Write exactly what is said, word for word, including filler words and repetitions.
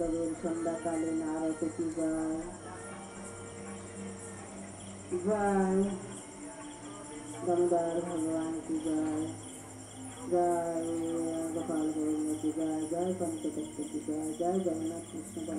महादेवेर सन्ध्याकालीन आरती की जय जय दामोदर भगवान की जय जय गोपाल गोविंद की जय जय पंचतत्व की जय जय जगन्नाथ कृष्ण